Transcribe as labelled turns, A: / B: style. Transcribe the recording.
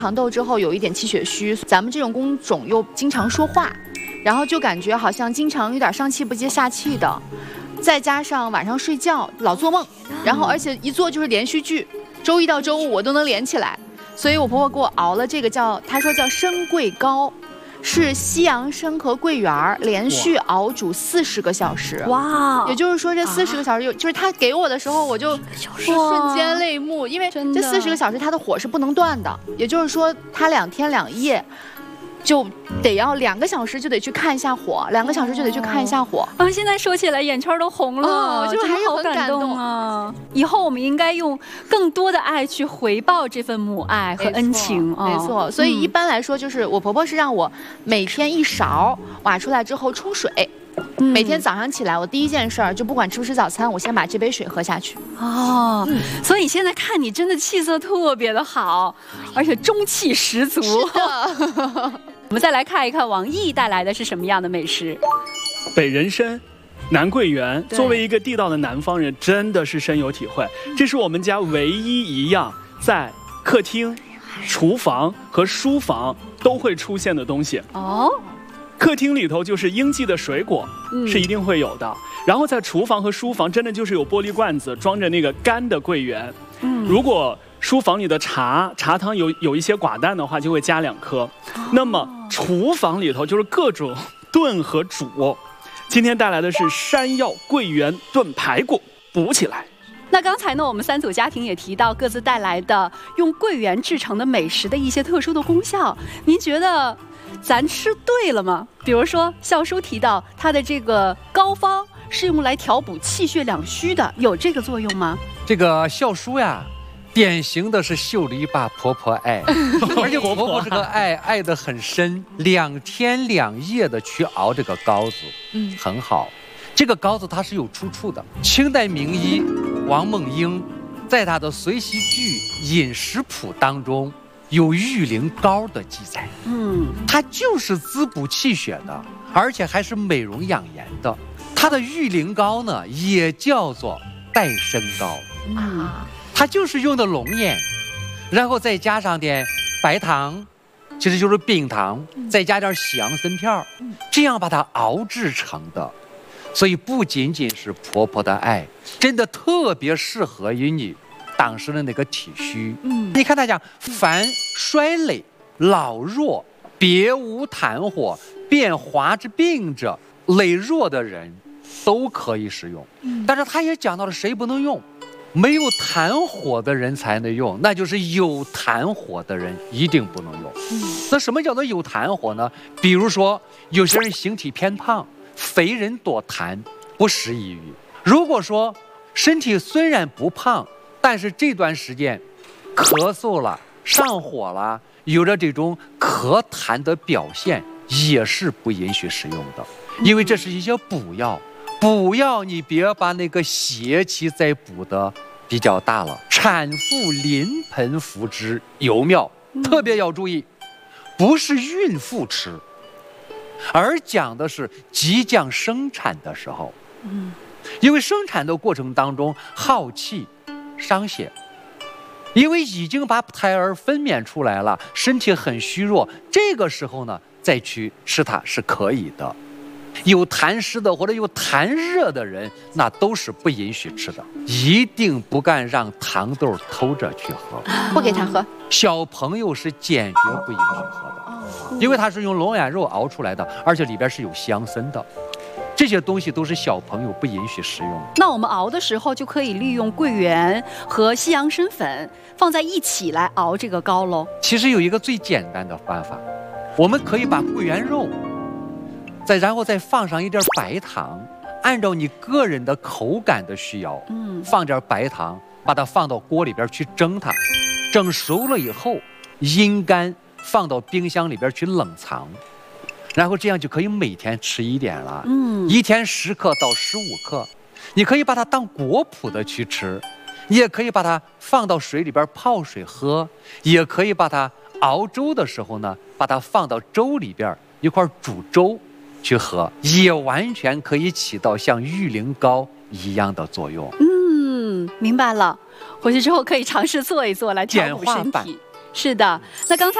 A: 长痘之后有一点气血虚，咱们这种工种又经常说话，然后就感觉好像经常有点上气不接下气的，再加上晚上睡觉老做梦，然后而且一做就是连续剧，周一到周五我都能连起来，所以我婆婆给我熬了这个她说叫参桂膏。是西洋参和桂圆连续熬煮40个小时，哇！也就是说这40个小时就是他给我的时候，我就瞬间泪目，因为这40个小时它的火是不能断的，也就是说它2天2夜。就得要2个小时就得去看一下火，2个小时就得去看一下火。
B: 现在说起来眼圈都红了，
A: 就还是很
B: 感动啊！以后我们应该用更多的爱去回报这份母爱和恩情啊！
A: 没错，所以一般来说，就是我婆婆是让我每天1勺挖出来之后冲水。每天早上起来，我第一件事就不管吃不吃早餐，我先把这杯水喝下去。
B: 所以现在看你真的气色特别的好，而且中气十足。我们再来看一看王毅带来的是什么样的美食。
C: 北人参、南桂圆，作为一个地道的南方人，真的是深有体会。这是我们家唯一一样在客厅、厨房和书房都会出现的东西。客厅里头就是应季的水果，是一定会有的。然后在厨房和书房，真的就是有玻璃罐子装着那个干的桂圆。如果书房里的茶汤有一些寡淡的话，就会加2颗。那么厨房里头就是各种炖和煮。今天带来的是山药桂圆炖排骨，补起来。
B: 那刚才呢，我们3组家庭也提到各自带来的用桂圆制成的美食的一些特殊的功效，您觉得咱吃对了吗？比如说笑叔提到它的这个膏方是用来调补气血两虚的，有这个作用吗？
D: 这个笑叔呀，典型的是秀了一把婆婆爱，而且婆婆这个爱得很深，2天2夜的去熬这个膏子，很好。这个膏子它是有出处的，清代名医王梦英在他的随喜剧《饮食谱》当中有玉灵膏的记载，它就是滋补气血的，而且还是美容养颜的。它的玉灵膏呢，也叫做戴参膏它就是用的龙眼，然后再加上点白糖，其实就是冰糖，再加点西洋参片这样把它熬制成的。所以不仅仅是婆婆的爱，真的特别适合于你当时的那个体虚。你看他讲，凡衰累、老弱、别无痰火、变滑之病者，羸弱的人都可以使用。但是他也讲到了谁不能用，没有痰火的人才能用，那就是有痰火的人一定不能用。那什么叫做有痰火呢？比如说有些人形体偏胖，肥人多痰，不适宜于。如果说身体虽然不胖，但是这段时间咳嗽了、上火了，有着这种咳痰的表现，也是不允许使用的，因为这是一些补药。补药你别把那个邪气再补的比较大了。产妇临盆服之尤妙，特别要注意，不是孕妇吃，而讲的是即将生产的时候。因为生产的过程当中耗气伤血，因为已经把胎儿分娩出来了，身体很虚弱，这个时候呢再去吃它是可以的。有痰湿的或者有痰热的人，那都是不允许吃的，一定不敢让糖豆偷着去喝，
A: 不给他喝。
D: 小朋友是坚决不允许喝的，因为它是用龙眼肉熬出来的，而且里边是有香参的，这些东西都是小朋友不允许食用的。
B: 那我们熬的时候就可以利用桂圆和西洋参粉放在一起来熬这个膏喽。
D: 其实有一个最简单的办法，我们可以把桂圆肉然后再放上一点白糖，按照你个人的口感的需要，放点白糖，把它放到锅里边去蒸它，蒸熟了以后阴干，放到冰箱里边去冷藏，然后这样就可以每天吃一点了。一天10克到15克，你可以把它当果脯的去吃，你也可以把它放到水里边泡水喝，也可以把它熬粥的时候呢，把它放到粥里边一块煮粥去喝，也完全可以起到像玉灵膏一样的作用。
B: 明白了，回去之后可以尝试做一做来调补身体。 是的，那刚才。